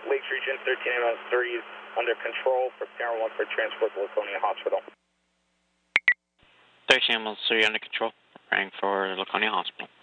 Lakes Region 13 ambulance 30 is under control. Prepare 1 for transport to Laconia Hospital. 13 ambulance 30 under control. Preparing for Laconia Hospital.